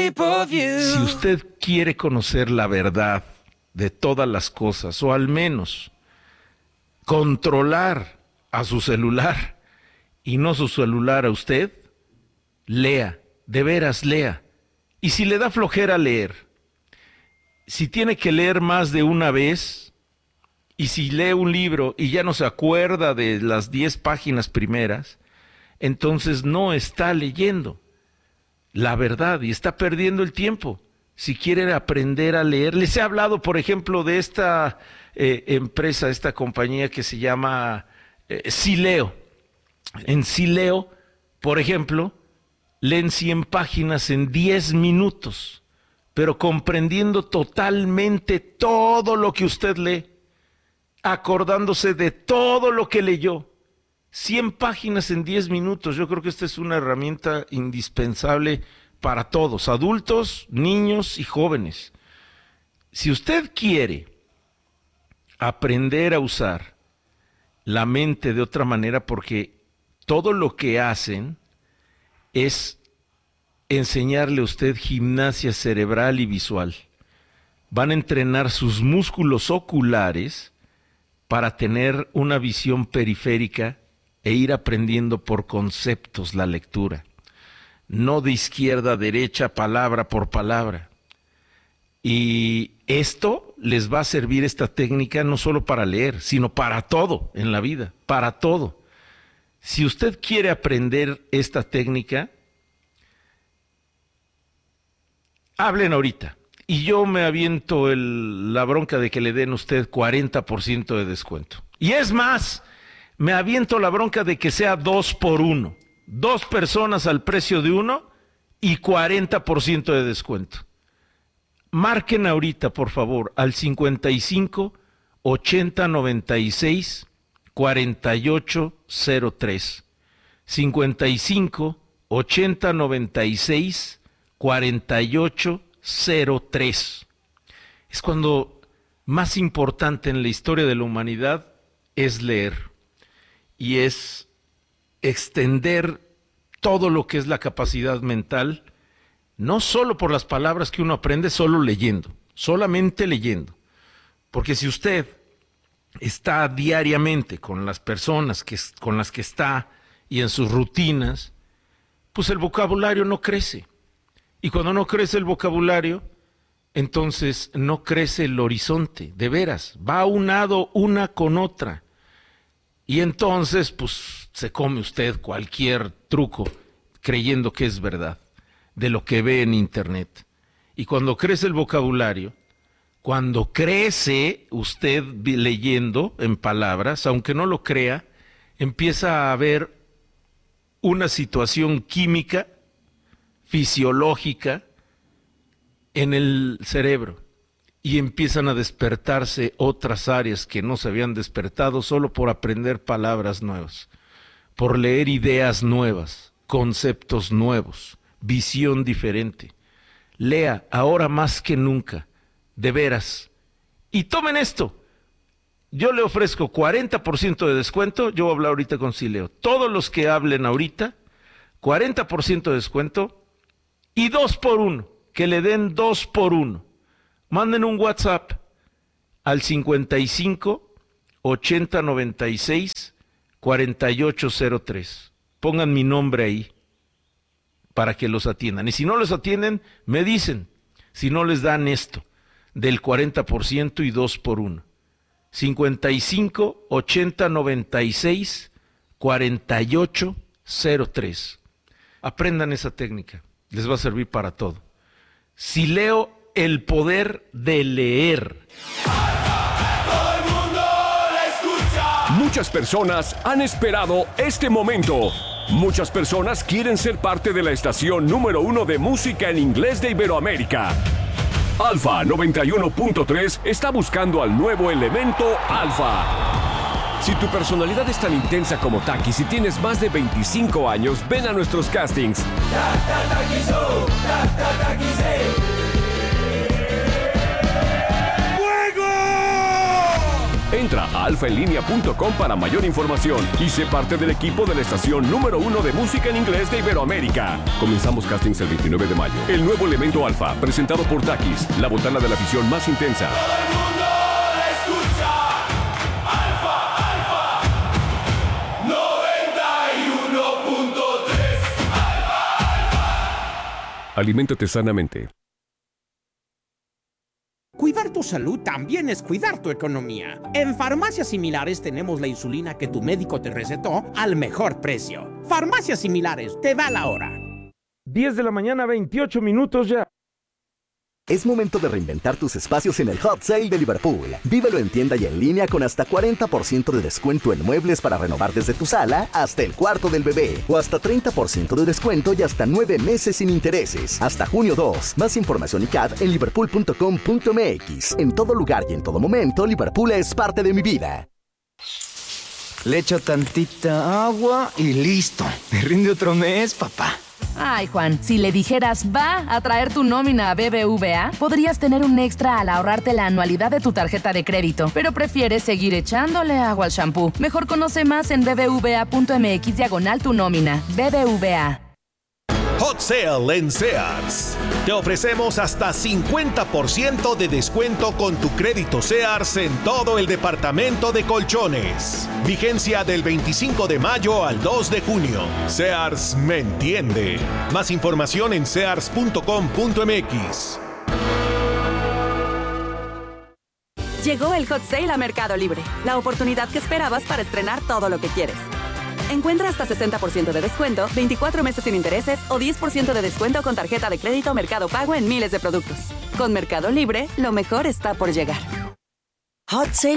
shape of you. Si usted quiere conocer la verdad de todas las cosas, o al menos controlar a su celular y no su celular a usted, lea, de veras lea. Y si le da flojera leer, si tiene que leer más de una vez, y si lee un libro y ya no se acuerda de las 10 páginas primeras, entonces no está leyendo la verdad y está perdiendo el tiempo. Si quieren aprender a leer, les he hablado, por ejemplo, de esta empresa, esta compañía que se llama Sileo. En Sileo, por ejemplo, leen 100 páginas en 10 minutos, pero comprendiendo totalmente todo lo que usted lee, acordándose de todo lo que leyó. 100 páginas en 10 minutos. Yo creo que esta es una herramienta indispensable para todos, adultos, niños y jóvenes. Si usted quiere aprender a usar la mente de otra manera, porque todo lo que hacen es enseñarle a usted gimnasia cerebral y visual. Van a entrenar sus músculos oculares para tener una visión periférica e ir aprendiendo por conceptos la lectura, no de izquierda a derecha, palabra por palabra. Y esto les va a servir, esta técnica, no solo para leer, sino para todo en la vida, para todo. Si usted quiere aprender esta técnica, hablen ahorita. Y yo me aviento la bronca de que le den a usted 40% de descuento. Y es más, me aviento la bronca de que sea 2 por 1. 2 personas al precio de 1 y 40% de descuento. Marquen ahorita, por favor, al 55 80 96 48 03. 55 80 96 48 03. Es cuando más importante en la historia de la humanidad es leer y es extender todo lo que es la capacidad mental, no solo por las palabras que uno aprende solo leyendo, solamente leyendo. Porque si usted está diariamente con las personas con las que está y en sus rutinas, pues el vocabulario no crece. Y cuando no crece el vocabulario, entonces no crece el horizonte, de veras, va aunado una con otra. Y entonces, pues, se come usted cualquier truco creyendo que es verdad, de lo que ve en internet. Y cuando crece el vocabulario, cuando crece usted leyendo en palabras, aunque no lo crea, empieza a haber una situación química, fisiológica en el cerebro y empiezan a despertarse otras áreas que no se habían despertado solo por aprender palabras nuevas, por leer ideas nuevas, conceptos nuevos, visión diferente. Lea ahora más que nunca, de veras, y tomen esto. Yo le ofrezco 40% de descuento, yo voy a hablar ahorita con Sileo. Todos los que hablen ahorita, 40% de descuento y 2 por 1, que le den 2 por 1. Manden un WhatsApp al 55 80 96 48 03. Pongan mi nombre ahí para que los atiendan. Y si no los atienden, me dicen, si no les dan esto, del 40% y 2 por 1. 55 80 96 48 03. Aprendan esa técnica, les va a servir para todo. Sileo, el poder de leer. Todo el mundo la escucha. Muchas personas han esperado este momento. Muchas personas quieren ser parte de la estación número 1 de música en inglés de Iberoamérica. Alfa 91.3 está buscando al nuevo elemento Alfa. Si tu personalidad es tan intensa como Takis y tienes más de 25 años, ven a nuestros castings. Entra a alfaenlinea.com para mayor información y sé parte del equipo de la estación número 1 de música en inglés de Iberoamérica. Comenzamos castings el 29 de mayo. El nuevo elemento Alfa, presentado por Takis, la botana de la afición más intensa. Todo el mundo la escucha. Alfa, 91.3. Aliméntate sanamente. Cuidar tu salud también es cuidar tu economía. En Farmacias Similares tenemos la insulina que tu médico te recetó al mejor precio. Farmacias Similares, te da la hora. 10 de la mañana, 28 minutos ya. Es momento de reinventar tus espacios en el Hot Sale de Liverpool. Vívelo en tienda y en línea con hasta 40% de descuento en muebles para renovar desde tu sala hasta el cuarto del bebé. O hasta 30% de descuento y hasta 9 meses sin intereses. Hasta junio 2. Más información y CAD en liverpool.com.mx. En todo lugar y en todo momento, Liverpool es parte de mi vida. Le echo tantita agua y listo. Me rinde otro mes, papá. Ay, Juan, si le dijeras va a traer tu nómina a BBVA, podrías tener un extra al ahorrarte la anualidad de tu tarjeta de crédito, pero prefieres seguir echándole agua al shampoo. Mejor conoce más en bbva.mx/tu nómina. BBVA. Hot Sale en Sears. Te ofrecemos hasta 50% de descuento con tu crédito Sears en todo el departamento de colchones. Vigencia del 25 de mayo al 2 de junio. Sears me entiende. Más información en sears.com.mx. Llegó el Hot Sale a Mercado Libre. La oportunidad que esperabas para estrenar todo lo que quieres. Encuentra hasta 60% de descuento, 24 meses sin intereses o 10% de descuento con tarjeta de crédito Mercado Pago en miles de productos. Con Mercado Libre, lo mejor está por llegar. Hot Sale